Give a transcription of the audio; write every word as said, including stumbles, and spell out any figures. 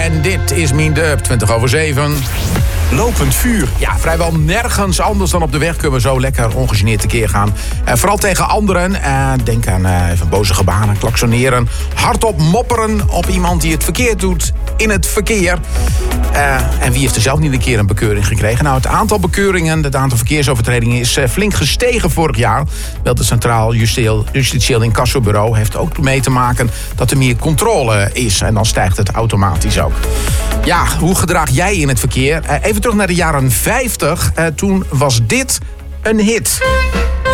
En dit is Mijn Dub, twintig over zeven. Lopend vuur. Ja, vrijwel nergens anders dan op de weg kunnen we zo lekker ongegeneerd tekeer gaan. Uh, vooral tegen anderen. Uh, denk aan uh, even boze gebaren, klaksoneren. Hardop mopperen op iemand die het verkeerd doet in het verkeer. Uh, en wie heeft er zelf niet een keer een bekeuring gekregen? Nou, het aantal bekeuringen, het aantal verkeersovertredingen is uh, flink gestegen vorig jaar. Wel, het Centraal Justitieel, Justitieel Incassobureau heeft ook mee te maken dat er meer controle is. En dan stijgt het automatisch ook. Ja, hoe gedraag jij in het verkeer? Uh, even terug naar de jaren vijftig. Uh, toen was dit een hit.